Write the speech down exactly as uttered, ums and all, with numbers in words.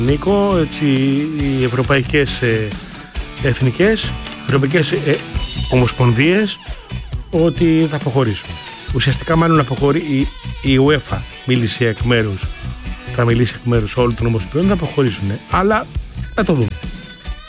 Νίκο, έτσι, οι ευρωπαϊκές ε, εθνικές, ευρωπαϊκές ε, ομοσπονδίες ότι θα αποχωρήσουν. Ουσιαστικά μάλλον αποχωρεί η, η UEFA μίλησε εκ μέρους, θα μιλήσει εκ μέρους όλων των ομοσπονδιών, θα αποχωρήσουν. Αλλά θα το δούμε.